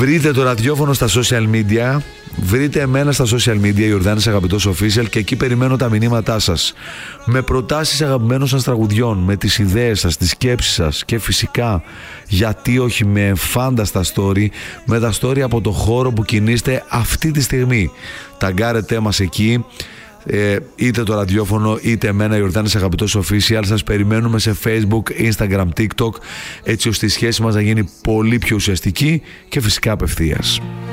Βρείτε το ραδιόφωνο στα social media. Βρείτε εμένα στα social media, Ιορδάνης Αγαπητός Official, και εκεί περιμένω τα μηνύματά σας. Με προτάσεις αγαπημένων σας τραγουδιών, με τις ιδέες σας, τις σκέψεις σας και φυσικά, γιατί όχι, με φάνταστα story, με τα story από το χώρο που κινείστε αυτή τη στιγμή. Ταγκάρετε μας εκεί, είτε το ραδιόφωνο είτε εμένα, Ιορδάνης Αγαπητός Official. Σας περιμένουμε σε Facebook, Instagram, TikTok, έτσι ώστε η σχέση μας να γίνει πολύ πιο ουσιαστική και φυσικά απευθείας.